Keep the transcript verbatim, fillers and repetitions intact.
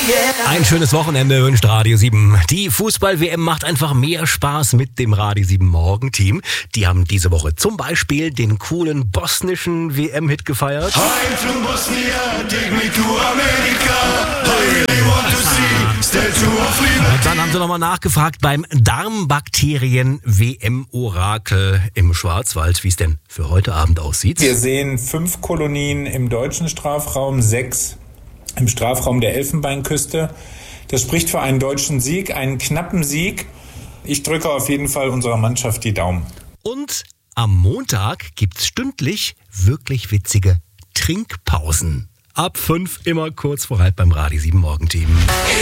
Ein schönes Wochenende wünscht Radio sieben. Die Fußball-W M macht einfach mehr Spaß mit dem Radio sieben Morgenteam. Die haben diese Woche zum Beispiel den coolen bosnischen W M-Hit gefeiert. I'm from Bosnia, take me to America. I really want to see Statue of Liberty. Und dann haben sie nochmal nachgefragt beim Darmbakterien-W M-Orakel im Schwarzwald, wie es denn für heute Abend aussieht. Wir sehen fünf Kolonien im deutschen Strafraum, sechs im Strafraum der Elfenbeinküste. Das spricht für einen deutschen Sieg, einen knappen Sieg. Ich drücke auf jeden Fall unserer Mannschaft die Daumen. Und am Montag gibt's stündlich wirklich witzige Trinkpausen. Ab fünf immer kurz vor halb beim Radio sieben Morgenteam.